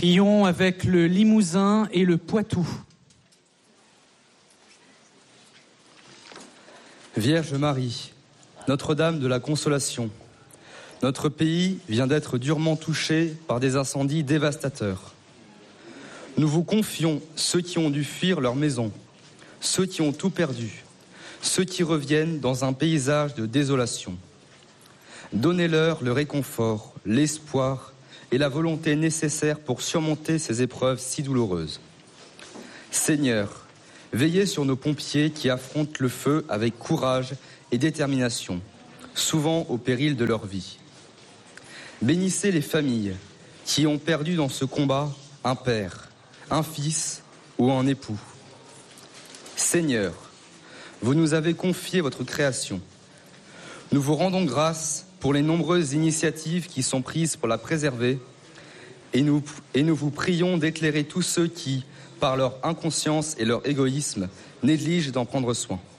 Prions avec le Limousin et le Poitou. Vierge Marie, Notre-Dame de la Consolation, notre pays vient d'être durement touché par des incendies dévastateurs. Nous vous confions ceux qui ont dû fuir leur maison, ceux qui ont tout perdu, ceux qui reviennent dans un paysage de désolation. Donnez-leur le réconfort, l'espoir et la volonté nécessaires pour surmonter ces épreuves si douloureuses. Seigneur, veillez sur nos pompiers qui affrontent le feu avec courage et détermination, souvent au péril de leur vie. Bénissez les familles qui ont perdu dans ce combat un père, un fils ou un époux. Seigneur, vous nous avez confié votre création. Nous vous rendons grâce pour les nombreuses initiatives qui sont prises pour la préserver et nous vous prions d'éclairer tous ceux qui, par leur inconscience et leur égoïsme, négligent d'en prendre soin.